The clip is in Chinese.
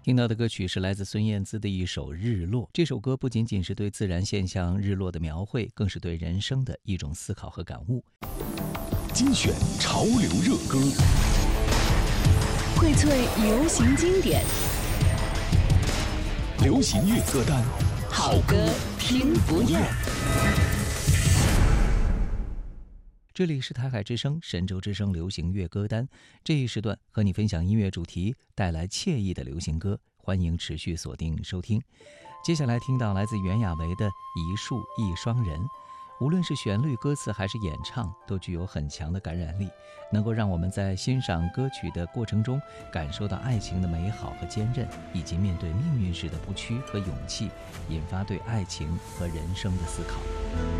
听到的歌曲是来自孙燕姿的一首《日落》。这首歌不仅仅是对自然现象日落的描绘，更是对人生的一种思考和感悟。 精选潮流热歌， 荟萃流行经典， 流行乐歌单， 好歌听不厌。 这里是台海之声、神州之声流行乐歌单，这一时段和你分享音乐主题，带来惬意的流行歌，欢迎持续锁定收听。接下来听到来自袁娅维的《一树一双人》，无论是旋律、歌词还是演唱，都具有很强的感染力，能够让我们在欣赏歌曲的过程中感受到爱情的美好和坚韧，以及面对命运时的不屈和勇气，引发对爱情和人生的思考。